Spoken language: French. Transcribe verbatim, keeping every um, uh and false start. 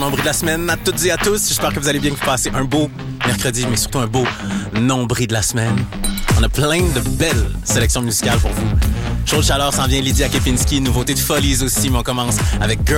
nombril de la semaine à toutes et à tous. J'espère que vous allez bien, que vous passez un beau mercredi, mais surtout un beau nombril de la semaine. On a plein de belles sélections musicales pour vous. Chaud de chaleur s'en vient, Lydia Kepinski. Nouveauté de folies aussi, mais on commence avec Girl